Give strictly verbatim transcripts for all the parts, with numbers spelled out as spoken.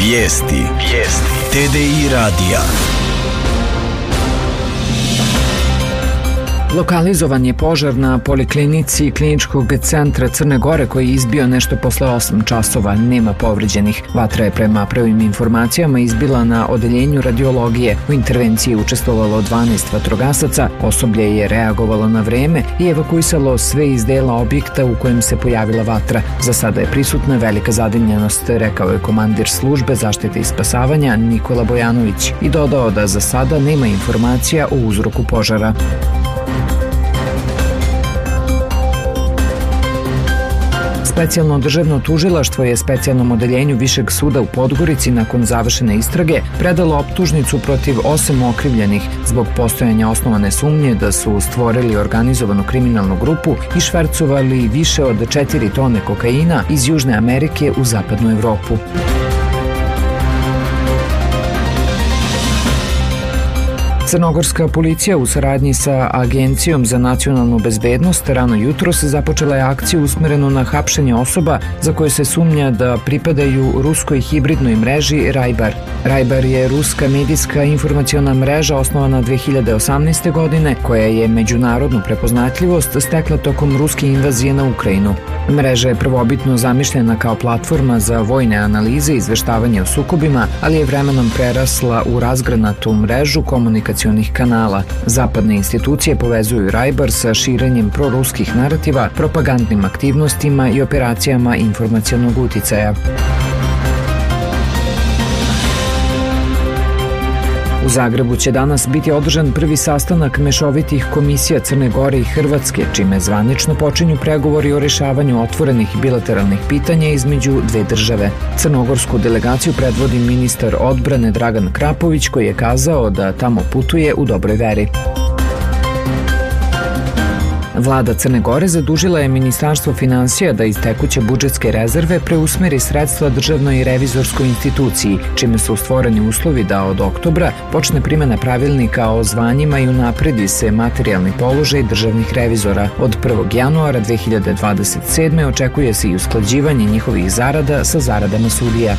Vijesti. Vijesti. T D I radija. Lokalizovan je požar na poliklinici Kliničkog centra Crne Gore koji je izbio nešto posle osam časova. Nema povređenih. Vatra je prema prvim informacijama izbila na odeljenju radiologije. U intervenciji je učestvovalo dvanaest vatrogasaca. Osoblje je reagovalo na vreme i evakuisalo sve iz dela objekta u kojem se pojavila vatra. Za sada je prisutna velika zadimljenost, rekao je komandir službe zaštite i spasavanja Nikola Bojanović i dodao da za sada nema informacija o uzroku požara. Specijalno državno tužilaštvo je specijalnom odeljenju Višeg suda u Podgorici nakon završene istrage predalo optužnicu protiv osam okrivljenih zbog postojanja osnovane sumnje da su stvorili organizovanu kriminalnu grupu i švercovali više od četiri tone kokaina iz Južne Amerike u zapadnu Evropu. Crnogorska policija u saradnji sa Agencijom za nacionalnu bezbednost rano jutros započela je akciju usmerenu na hapšenje osoba za koje se sumnja da pripadaju ruskoj hibridnoj mreži Rajbar. Rajbar je ruska medijska informaciona mreža osnovana dve hiljade osamnaeste. godine koja je međunarodnu prepoznatljivost stekla tokom ruske invazije na Ukrajinu. Mreža je prvobitno zamišljena kao platforma za vojne analize i izveštavanje o sukobima, ali je vremenom prerasla u razgranatu mrežu komunikacionih kanala. Zapadne institucije povezuju Rajbar sa širenjem proruskih narativa, propagandnim aktivnostima i operacijama informacionog uticaja. U Zagrebu će danas biti održan prvi sastanak mešovitih komisija Crne Gore i Hrvatske, čime zvanično počinju pregovori o rešavanju otvorenih bilateralnih pitanja između dve države. Crnogorsku delegaciju predvodi ministar odbrane Dragan Krapović, koji je kazao da tamo putuje u dobroj veri. Vlada Crne Gore zadužila je Ministarstvo finansija da iz tekuće budžetske rezerve preusmeri sredstva državnoj revizorskoj instituciji, čime su stvoreni uslovi da od oktobra počne primena pravilnika o zvanjima i unapredi se materijalni položaj državnih revizora. Od prvog januara dve hiljade dvadeset sedme. očekuje se i usklađivanje njihovih zarada sa zaradama sudija.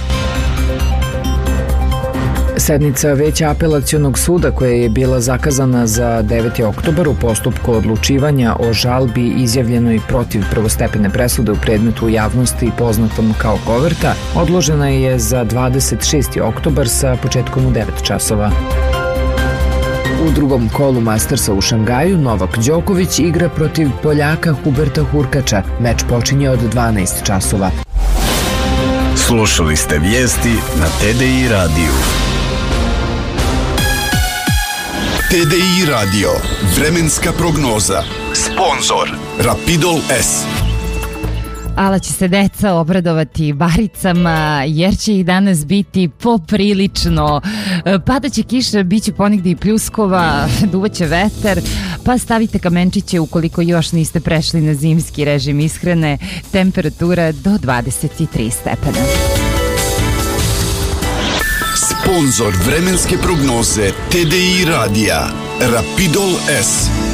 Sednica Veća apelacionog suda koja je bila zakazana za deveti oktobar u postupku odlučivanja o žalbi izjavljenoj protiv prvostepene presude u predmetu u javnosti poznatom kao koverta, odložena je za dvadeset šesti oktobar sa početkom u devet časova. U drugom kolu Mastersa u Šangaju Novak Đoković igra protiv Poljaka Huberta Hurkača. Meč počinje od dvanaest časova. Slušali ste vijesti na T D I radiju. T D I radio. Vremenska prognoza. Sponzor Rapidol S. Ala će se deca obradovati baricama jer će ih danas biti poprilično. Padaće kiša, bit će ponegdje i pljuskova, duvaće vetar, pa stavite kamenčiće ukoliko još niste prešli na zimski režim ishrane. Temperatura do dvadeset tri stepena. Sponzor vremenske prognoze T D I radija Rapidol S.